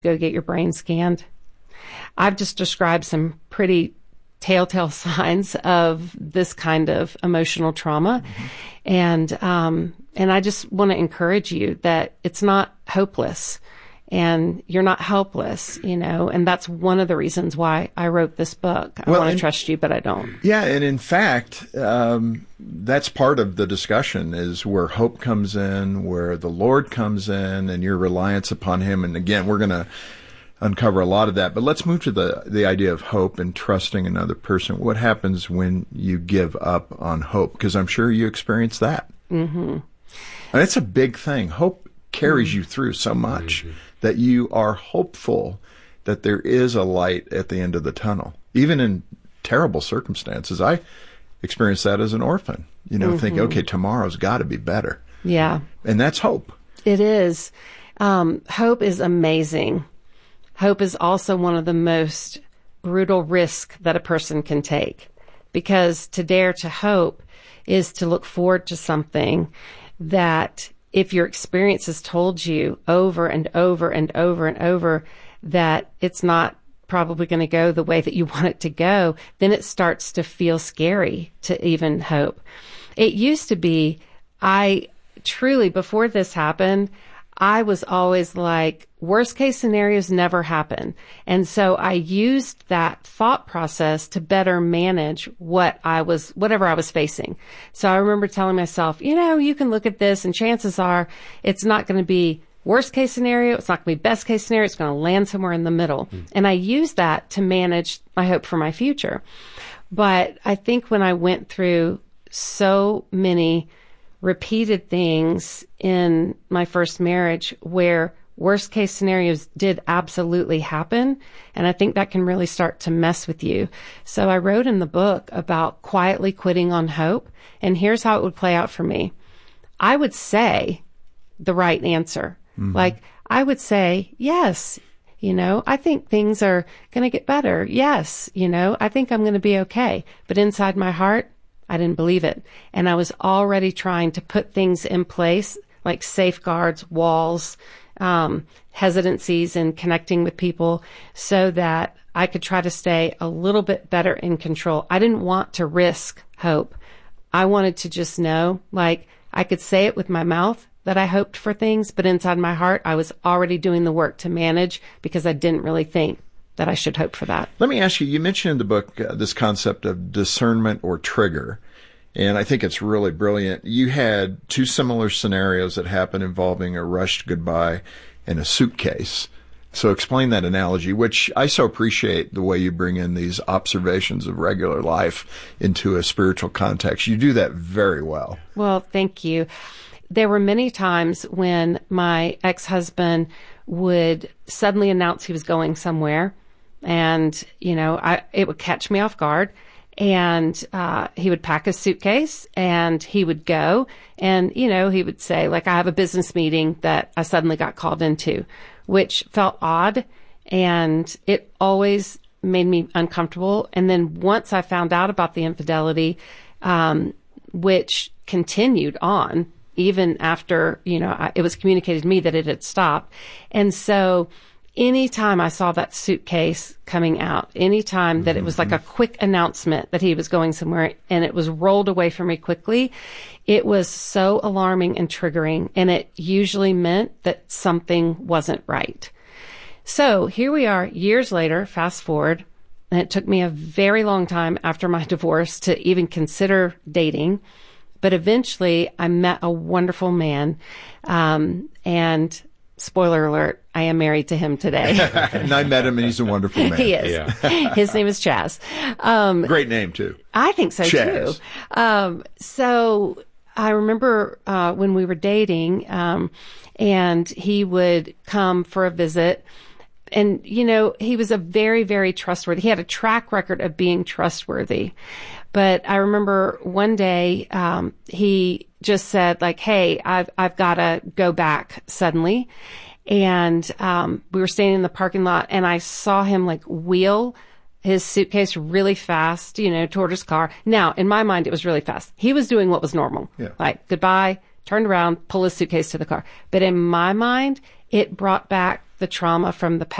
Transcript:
go get your brain scanned. I've just described some pretty telltale signs of this kind of emotional trauma. Mm-hmm. And I just want to encourage you that it's not hopeless and you're not helpless, and that's one of the reasons why I wrote this book. I want to trust you, but I don't. Yeah. And in fact, that's part of the discussion is where hope comes in, where the Lord comes in and your reliance upon him. And again, we're going to uncover a lot of that, but let's move to the idea of hope and trusting another person. What happens when you give up on hope? Because I'm sure you experience that. Mm-hmm. And it's a big thing. Hope carries you through so much that you are hopeful that there is a light at the end of the tunnel, even in terrible circumstances. I experienced that as an orphan, thinking, okay, tomorrow's got to be better. Yeah. And that's hope. It is. Hope is amazing. Hope is also one of the most brutal risks that a person can take, because to dare to hope is to look forward to something that if your experience has told you over and over and over and over that it's not probably going to go the way that you want it to go, then it starts to feel scary to even hope. It used to be, before this happened, I was always like, worst case scenarios never happen. And so I used that thought process to better manage whatever I was facing. So I remember telling myself, you can look at this and chances are it's not going to be worst case scenario. It's not going to be best case scenario. It's going to land somewhere in the middle. And I used that to manage my hope for my future. But I think when I went through so many repeated things in my first marriage where worst case scenarios did absolutely happen, and I think that can really start to mess with you. So I wrote in the book about quietly quitting on hope, and here's how it would play out for me. I would say the right answer. Mm-hmm. Like, I would say, yes, I think things are going to get better. Yes, I think I'm going to be okay. But inside my heart, I didn't believe it. And I was already trying to put things in place like safeguards, walls, hesitancies in connecting with people so that I could try to stay a little bit better in control. I didn't want to risk hope. I wanted to just know, like, I could say it with my mouth that I hoped for things, but inside my heart, I was already doing the work to manage because I didn't really think that I should hope for that. Let me ask you, you mentioned in the book this concept of discernment or trigger, and I think it's really brilliant. You had two similar scenarios that happened involving a rushed goodbye and a suitcase. So explain that analogy, which I so appreciate the way you bring in these observations of regular life into a spiritual context. You do that very well. Well, thank you. There were many times when my ex-husband would suddenly announce he was going somewhere, and, it would catch me off guard. And he would pack his suitcase and he would go and, he would say, like, I have a business meeting that I suddenly got called into, which felt odd. And it always made me uncomfortable. And then once I found out about the infidelity, which continued on even after, it was communicated to me that it had stopped. And so anytime I saw that suitcase coming out, anytime that it was like a quick announcement that he was going somewhere and it was rolled away from me quickly, it was so alarming and triggering. And it usually meant that something wasn't right. So here we are years later, fast forward, and it took me a very long time after my divorce to even consider dating. But eventually I met a wonderful man, and spoiler alert, I am married to him today. And I met him, and he's a wonderful man. He is. Yeah. His name is Chaz. Great name, too. I think so, Chaz. Too. So I remember when we were dating, and he would come for a visit. And, he was a very, very trustworthy. He had a track record of being trustworthy. But I remember one day he just said, like, hey, I've got to go back suddenly. And we were standing in the parking lot, and I saw him, like, wheel his suitcase really fast, toward his car. Now, in my mind, it was really fast. He was doing what was normal. Yeah. Like, goodbye, turned around, pull his suitcase to the car. But in my mind, it brought back the trauma from the